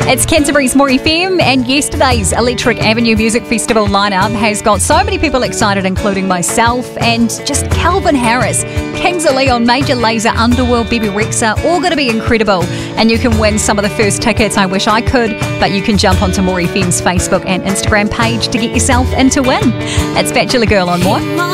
It's Canterbury's More FM, and yesterday's Electric Avenue Music Festival lineup has got so many people excited, including myself and just Calvin Harris, Kings of Leon, Major Lazer, Underworld, Bebe Rexha, all going to be incredible. And you can win some of the first tickets. I wish I could, but you can jump onto More FM's Facebook and Instagram page to get yourself in to win. It's Bachelor Girl on More.